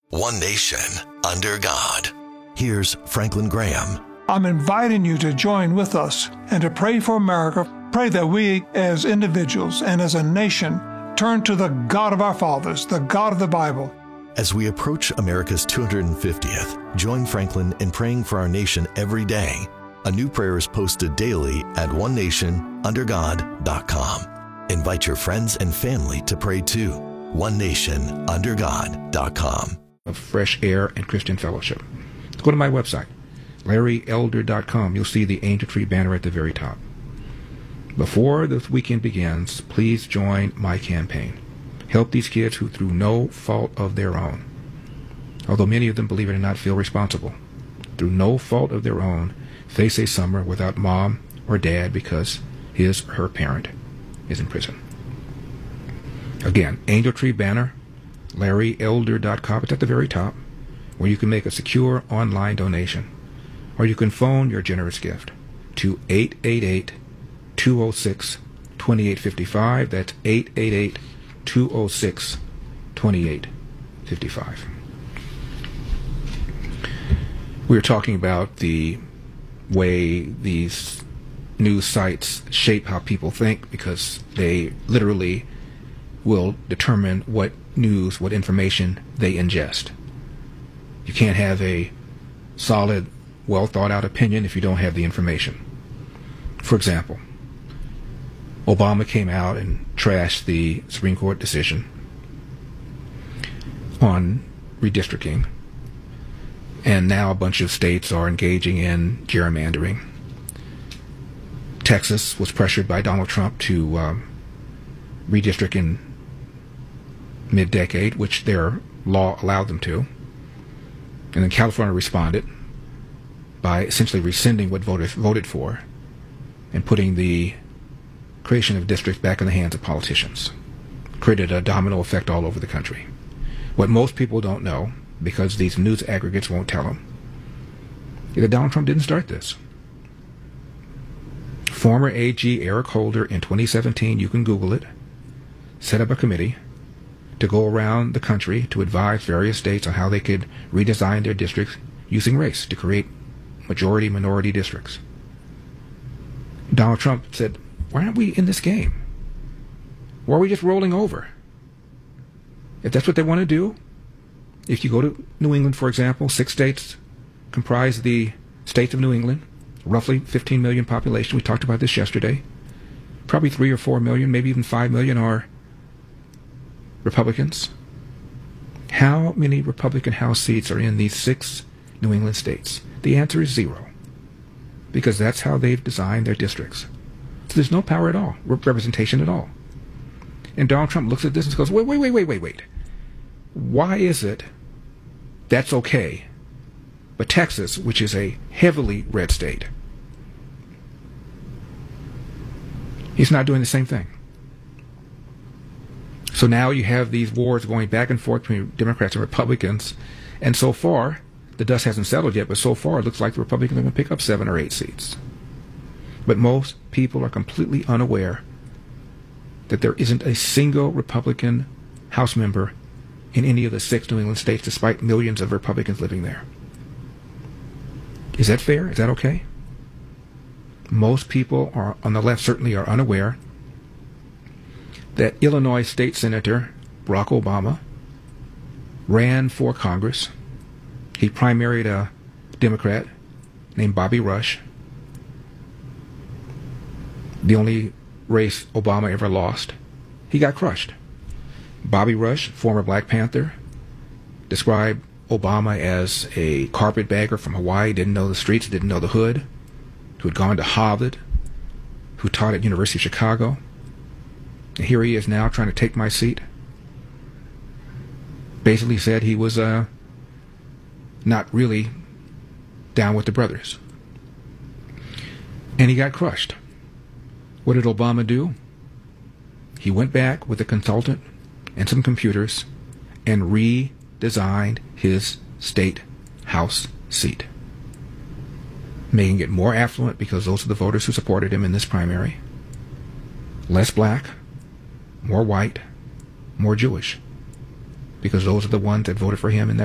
One nation, under God. Here's Franklin Graham. I'm inviting you to join with us and to pray for America. Pray that we as individuals and as a nation turn to the God of our fathers, the God of the Bible. As we approach America's 250th, join Franklin in praying for our nation every day. A new prayer is posted daily at onenationundergod.com. Invite your friends and family to pray too. onenationundergod.com. Of Fresh Air and Christian Fellowship. Go to my website, LarryElder.com. You'll see the Angel Tree banner at the very top. Before the weekend begins, please join my campaign. Help these kids who, through no fault of their own, although many of them, believe it or not, feel responsible, through no fault of their own, face a summer without mom or dad because his or her parent is in prison. Again, Angel Tree banner, LarryElder.com. It's at the very top, where you can make a secure online donation, or you can phone your generous gift to 888-206-2855. That's 888-206-2855. We were talking about the way these news sites shape how people think, because they literally will determine what news, what information they ingest. You can't have a solid, well thought out opinion if you don't have the information. For example, Obama came out and trashed the Supreme Court decision on redistricting, and now a bunch of states are engaging in gerrymandering. Texas was pressured by Donald Trump to redistrict in mid-decade, which their law allowed them to. And then California responded by essentially rescinding what voters voted for and putting the creation of districts back in the hands of politicians. Created a domino effect all over the country. What most people don't know, because these news aggregates won't tell them, is that Donald Trump didn't start this. Former AG Eric Holder in 2017, you can Google it, set up a committee to go around the country to advise various states on how they could redesign their districts using race to create majority-minority districts. Donald Trump said, why aren't we in this game? Why are we just rolling over? If that's what they want to do, if you go to New England, for example, 6 states comprise the states of New England, roughly 15 million population. We talked about this yesterday. Probably 3 or 4 million, maybe even 5 million are Republicans. How many Republican House seats are in these 6 New England states? The answer is 0, because that's how they've designed their districts. So there's no power at all, representation at all. And Donald Trump looks at this and goes, wait. Why is it that's okay, but Texas, which is a heavily red state, he's not doing the same thing? So now you have these wars going back and forth between Democrats and Republicans, and so far, the dust hasn't settled yet, but so far it looks like the Republicans are going to pick up 7 or 8 seats. But most people are completely unaware that there isn't a single Republican House member in any of the 6 New England states, despite millions of Republicans living there. Is that fair? Is that okay? Most people are on the left certainly are unaware that Illinois State Senator Barack Obama ran for Congress. He primaried a Democrat named Bobby Rush, the only race Obama ever lost. He got crushed. Bobby Rush, former Black Panther, described Obama as a carpetbagger from Hawaii, didn't know the streets, didn't know the hood, who had gone to Harvard, who taught at University of Chicago. And here he is now trying to take my seat. Basically said he was not really down with the brothers. And he got crushed. What did Obama do? He went back with a consultant and some computers and redesigned his state house seat, making it more affluent because those are the voters who supported him in this primary, less black, more white, more Jewish, because those are the ones that voted for him in that